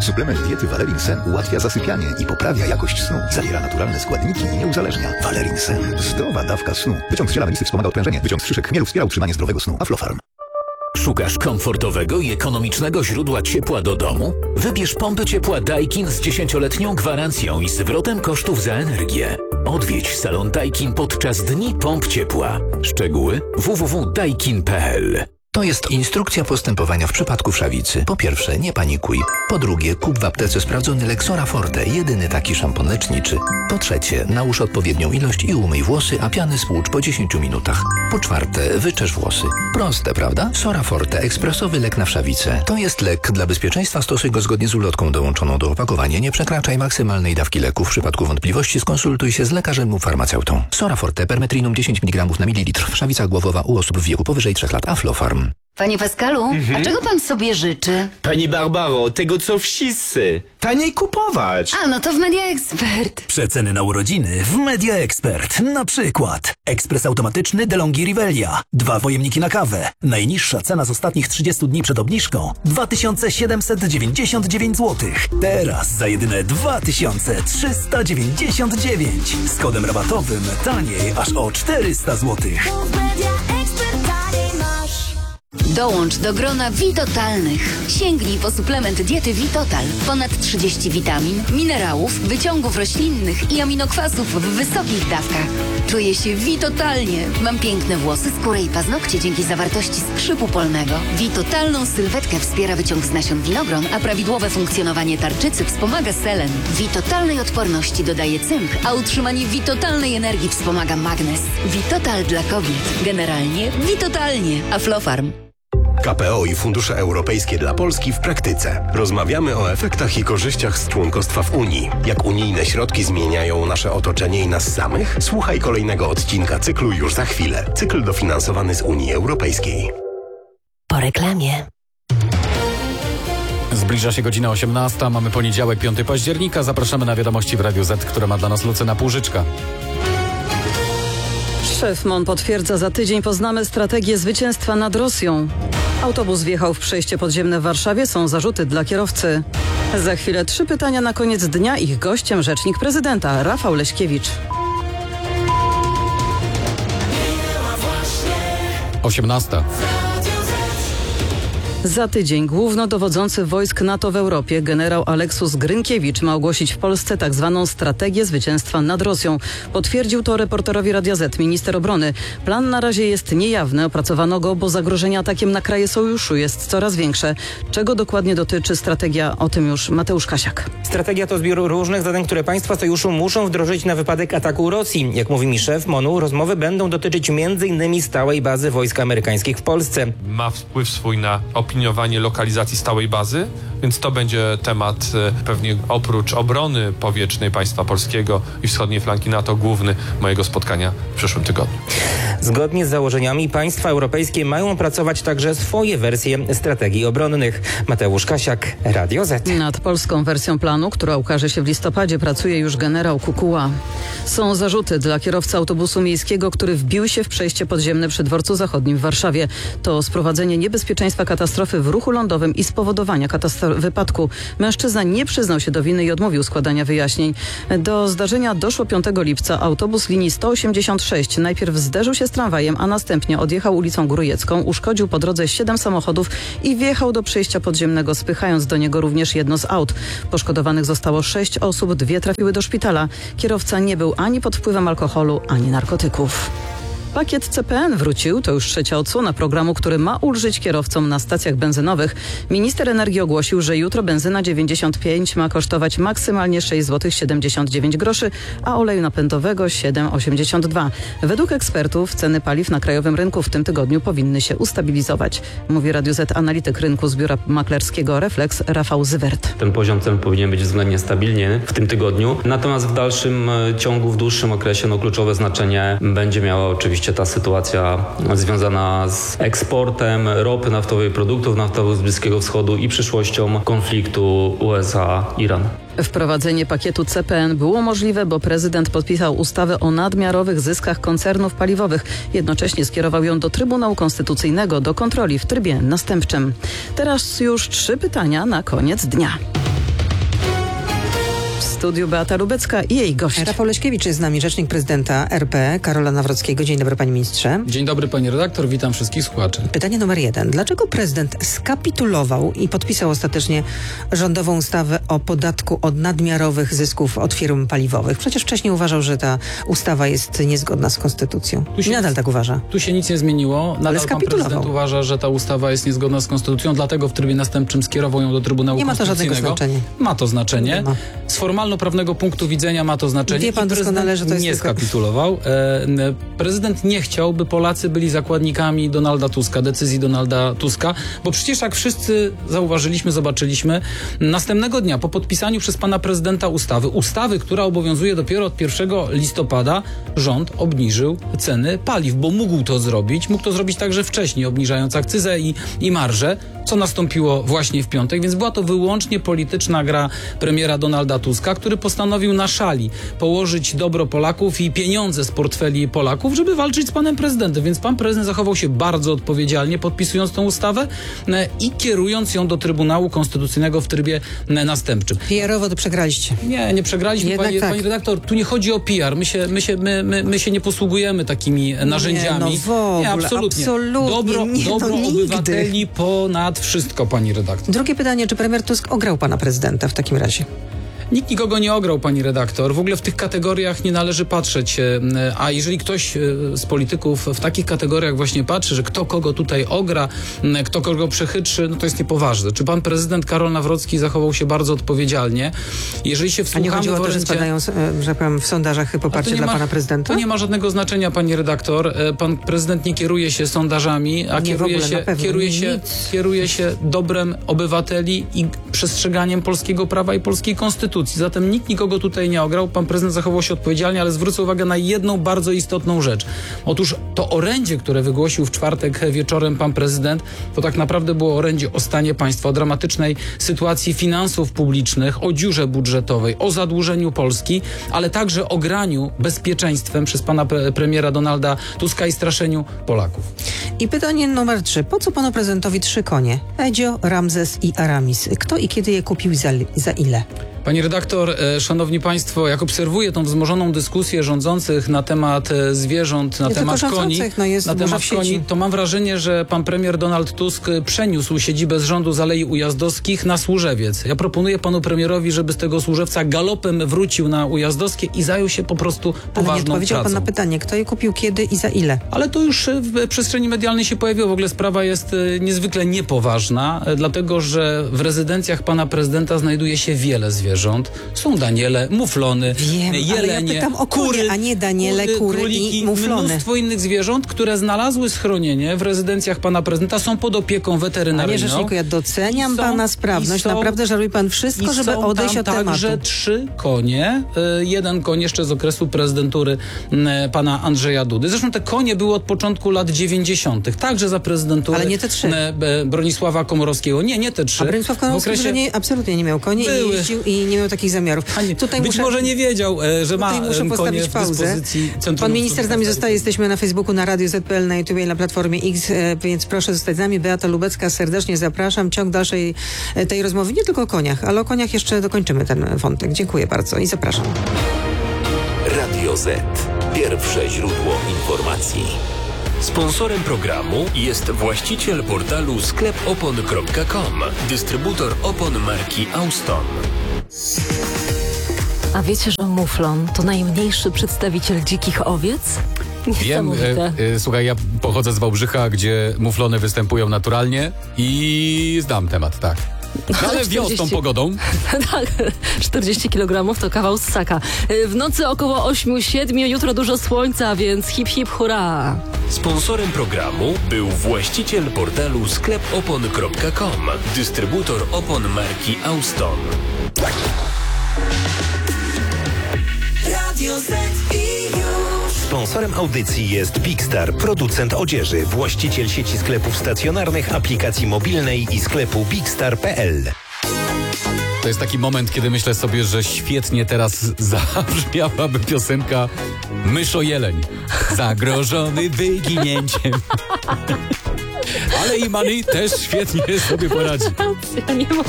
Suplement diety Valerin Sen ułatwia zasypianie i poprawia jakość snu. Zawiera naturalne składniki i nie uzależnia. Valerin Sen. Zdrowa dawka snu. Wyciąg z ziela melisy wspomaga odprężenie. Wyciąg z szyszek chmielu wspiera utrzymanie zdrowego snu. Aflofarm. Szukasz komfortowego i ekonomicznego źródła ciepła do domu? Wybierz pompę ciepła Daikin z 10-letnią gwarancją i zwrotem kosztów za energię. Odwiedź salon Daikin podczas Dni Pomp Ciepła. Szczegóły www.daikin.pl. To jest instrukcja postępowania w przypadku wszawicy. Po pierwsze, nie panikuj. Po drugie, kup w aptece sprawdzony Lexora Forte, jedyny taki szampon leczniczy. Po trzecie, nałóż odpowiednią ilość i umyj włosy, a piany spłucz po 10 minutach. Po czwarte, wyczesz włosy. Proste, prawda? Sora Forte, ekspresowy lek na wszawicę. To jest lek. Dla bezpieczeństwa stosuj go zgodnie z ulotką dołączoną do opakowania. Nie przekraczaj maksymalnej dawki leku. W przypadku wątpliwości skonsultuj się z lekarzem lub farmaceutą. Sora Forte, permetrinum 10 mg na mililitr. Wszawica głowowa u osób w wieku powyżej 3 lat. Aflofarm. Panie Pascalu, a czego pan sobie życzy? Pani Barbaro, tego co wszyscy. Taniej kupować. A, no to w Media Expert. Przeceny na urodziny w Media Expert. Na przykład ekspres automatyczny DeLonghi Rivelia. 2 pojemniki na kawę. Najniższa cena z ostatnich 30 dni przed obniżką 2799 zł. Teraz za jedyne 2399. Z kodem rabatowym taniej aż o 400 zł. Dołącz do grona Vitotalnych. Sięgnij po suplement diety Vitotal. Ponad 30 witamin, minerałów, wyciągów roślinnych i aminokwasów w wysokich dawkach. Czuję się Vitotalnie. Mam piękne włosy, skórę i paznokcie dzięki zawartości skrzypu polnego. Vitotalną sylwetkę wspiera wyciąg z nasion winogron, a prawidłowe funkcjonowanie tarczycy wspomaga selen. Vitotalnej odporności dodaje cynk, a utrzymanie Vitotalnej energii wspomaga magnez. Vitotal dla kobiet. Generalnie Vitotalnie. Aflofarm. KPO i fundusze europejskie dla Polski w praktyce. Rozmawiamy o efektach i korzyściach z członkostwa w Unii. Jak unijne środki zmieniają nasze otoczenie i nas samych? Słuchaj kolejnego odcinka cyklu już za chwilę. Cykl dofinansowany z Unii Europejskiej. Po reklamie. Zbliża się godzina 18. Mamy poniedziałek, 5 października. Zapraszamy na wiadomości w Radiu Z, które ma dla nas Lucyna Półżyczka. Szef MON potwierdza, za tydzień poznamy strategię zwycięstwa nad Rosją. Autobus wjechał w przejście podziemne w Warszawie, są zarzuty dla kierowcy. Za chwilę 3 pytania na koniec dnia. Ich gościem rzecznik prezydenta Rafał Leśkiewicz. 18. Za tydzień głównodowodzący wojsk NATO w Europie, generał Aleksus Grynkiewicz, ma ogłosić w Polsce tzw. strategię zwycięstwa nad Rosją. Potwierdził to reporterowi Radia Z minister obrony. Plan na razie jest niejawny, opracowano go, bo zagrożenie atakiem na kraje sojuszu jest coraz większe. Czego dokładnie dotyczy strategia? O tym już Mateusz Kasiak. Strategia to zbiór różnych zadań, które państwa sojuszu muszą wdrożyć na wypadek ataku Rosji. Jak mówi mi szef MON-u, rozmowy będą dotyczyć m.in. stałej bazy wojsk amerykańskich w Polsce. Ma wpływ swój na opiniowanie lokalizacji stałej bazy, więc to będzie temat pewnie oprócz obrony powietrznej państwa polskiego i wschodniej flanki NATO główny mojego spotkania w przyszłym tygodniu. Zgodnie z założeniami państwa europejskie mają opracować także swoje wersje strategii obronnych. Mateusz Kasiak, Radio Z. Nad polską wersją planu, która ukaże się w listopadzie, pracuje już generał Kukuła. Są zarzuty dla kierowcy autobusu miejskiego, który wbił się w przejście podziemne przy Dworcu Zachodnim w Warszawie. To sprowadzenie niebezpieczeństwa katastrofy w ruchu lądowym i spowodowania wypadku. Mężczyzna nie przyznał się do winy i odmówił składania wyjaśnień. Do zdarzenia doszło 5 lipca. Autobus linii 186 najpierw zderzył się z tramwajem, a następnie odjechał ulicą Grójecką, uszkodził po drodze 7 samochodów i wjechał do przejścia podziemnego, spychając do niego również jedno z aut. Poszkodowanych zostało 6 osób, 2 trafiły do szpitala. Kierowca nie był ani pod wpływem alkoholu, ani narkotyków. Pakiet CPN wrócił, to już 3. odsłona programu, który ma ulżyć kierowcom na stacjach benzynowych. Minister energii ogłosił, że jutro benzyna 95 ma kosztować maksymalnie 6,79 zł, a oleju napędowego 7,82. Według ekspertów ceny paliw na krajowym rynku w tym tygodniu powinny się ustabilizować. Mówi Radio Z analityk rynku z biura maklerskiego Reflex Rafał Zywert. Ten poziom cen powinien być względnie stabilny w tym tygodniu, natomiast w dalszym ciągu, w dłuższym okresie kluczowe znaczenie będzie miała oczywiście ta sytuacja związana z eksportem ropy naftowej, produktów naftowych z Bliskiego Wschodu i przyszłością konfliktu USA-Iran. Wprowadzenie pakietu CPN było możliwe, bo prezydent podpisał ustawę o nadmiarowych zyskach koncernów paliwowych. Jednocześnie skierował ją do Trybunału Konstytucyjnego do kontroli w trybie następczym. Teraz już 3 pytania na koniec dnia. studiu Beata Lubecka i jej gość. Rafał Leśkiewicz jest z nami, rzecznik prezydenta RP Karola Nawrockiego. Dzień dobry, panie ministrze. Dzień dobry, pani redaktor, witam wszystkich słuchaczy. Pytanie numer 1. Dlaczego prezydent skapitulował i podpisał ostatecznie rządową ustawę o podatku od nadmiarowych zysków od firm paliwowych? Przecież wcześniej uważał, że ta ustawa jest niezgodna z konstytucją. I nadal tak uważa. Tu się nic nie zmieniło. Nadal pan prezydent uważa, że ta ustawa jest niezgodna z konstytucją, dlatego w trybie następczym skierował ją do Trybunału Konstytucyjnego. Nie ma to żadnego znaczenia. Ma to znaczenie. Z formalno-prawnego punktu widzenia ma to znaczenie. Wie pan doskonale, że to jest nie skapitulował. Prezydent nie chciał, by Polacy byli zakładnikami Donalda Tuska, decyzji Donalda Tuska, bo przecież jak wszyscy zauważyliśmy, zobaczyliśmy, następnego dnia po podpisaniu przez pana prezydenta ustawy, która obowiązuje dopiero od 1 listopada, rząd obniżył ceny paliw, bo mógł to zrobić także wcześniej, obniżając akcyzę i marżę, co nastąpiło właśnie w piątek, więc była to wyłącznie polityczna gra premiera Donalda Tuska, który postanowił na szali położyć dobro Polaków i pieniądze z portfeli Polaków, żeby walczyć z panem prezydentem. Więc pan prezydent zachował się bardzo odpowiedzialnie, podpisując tę ustawę i kierując ją do Trybunału Konstytucyjnego w trybie następczym. PR-owo to przegraliście. Nie przegraliśmy, pani redaktor. Tu nie chodzi o PR. My się nie posługujemy takimi narzędziami. Nie, absolutnie. Dobro obywateli ponad wszystko, pani redaktor. Drugie pytanie, czy premier Tusk ograł pana prezydenta w takim razie? Nikt nikogo nie ograł, pani redaktor. W ogóle w tych kategoriach nie należy patrzeć. A jeżeli ktoś z polityków w takich kategoriach właśnie patrzy, że kto kogo tutaj ogra, kto kogo przechytrzy, no to jest niepoważne. Czy pan prezydent Karol Nawrocki zachował się bardzo odpowiedzialnie? Jeżeli się wsłuchamy... A nie chodziło o to, że spadają, że powiem, w sondażach poparcie dla pana prezydenta? To nie ma żadnego znaczenia, pani redaktor. Pan prezydent nie kieruje się sondażami, a kieruje się dobrem obywateli i przestrzeganiem polskiego prawa i polskiej konstytucji. Zatem nikt nikogo tutaj nie ograł. Pan prezydent zachował się odpowiedzialnie, ale zwrócę uwagę na jedną bardzo istotną rzecz. Otóż to orędzie, które wygłosił w czwartek wieczorem pan prezydent, to tak naprawdę było orędzie o stanie państwa, o dramatycznej sytuacji finansów publicznych, o dziurze budżetowej, o zadłużeniu Polski, ale także o graniu bezpieczeństwem przez pana premiera Donalda Tuska i straszeniu Polaków. I pytanie numer 3. Po co panu prezydentowi 3 konie? Edzio, Ramzes i Aramis. Kto i kiedy je kupił i za ile? Pani redaktor, szanowni państwo, jak obserwuję tą wzmożoną dyskusję rządzących na temat zwierząt, na temat koni, to mam wrażenie, że pan premier Donald Tusk przeniósł siedzibę z rządu z Alei Ujazdowskich na Służewiec. Ja proponuję panu premierowi, żeby z tego Służewca galopem wrócił na Ujazdowskie i zajął się po prostu poważną pracą. Ale nie odpowiedział pan na pytanie, kto je kupił, kiedy i za ile? Ale to już w przestrzeni medialnej się pojawiło. W ogóle sprawa jest niezwykle niepoważna, dlatego że w rezydencjach pana prezydenta znajduje się wiele zwierząt. Są daniele, muflony, jelenie, ale ja pytam o kury, a nie daniele, kury króliki, i muflony. Mnóstwo innych zwierząt, które znalazły schronienie w rezydencjach pana prezydenta, są pod opieką weterynaryjną. Panie rzeczniku, ja doceniam pana sprawność. Naprawdę żaruje pan wszystko, żeby odejść od tematu. Także 3 konie. Jeden koń jeszcze z okresu prezydentury pana Andrzeja Dudy. Zresztą te konie były od początku lat 90. Także za prezydentury ale nie te 3. Bronisława Komorowskiego. Nie te 3. A Bronisław Komorowski absolutnie nie miał konie i jeździł i nie miał takich zamiarów. Być może nie wiedział, że ma konie w dyspozycji Centrum. Pan minister z nami zostaje, jesteśmy na Facebooku, na Radiu ZPL, na YouTube i na Platformie X, więc proszę zostać z nami. Beata Lubecka, serdecznie zapraszam. Ciąg dalszej tej rozmowy, nie tylko o koniach, ale o koniach jeszcze dokończymy ten wątek. Dziękuję bardzo i zapraszam. Radio Z. Pierwsze źródło informacji. Sponsorem programu jest właściciel portalu sklepopon.com, dystrybutor opon marki Auston. A wiecie, że muflon to najmniejszy przedstawiciel dzikich owiec? Wiem, słuchaj, ja pochodzę z Wałbrzycha, gdzie muflony występują naturalnie i znam temat, tak. Ale wiosną tą pogodą. Tak, 40 kg to kawał ssaka. W nocy około 8-7, jutro dużo słońca, więc hip hip hurra. Sponsorem programu był właściciel portalu sklepopon.com, dystrybutor opon marki Auston. Radio Z i już. Sponsorem audycji jest Big Star, producent odzieży, właściciel sieci sklepów stacjonarnych, aplikacji mobilnej i sklepu bigstar.pl. To jest taki moment, kiedy myślę sobie, że świetnie teraz zabrzmiałaby piosenka Myszo-Jeleń. Zagrożony wyginięciem. Ale i Money też świetnie sobie poradzi. Ja nie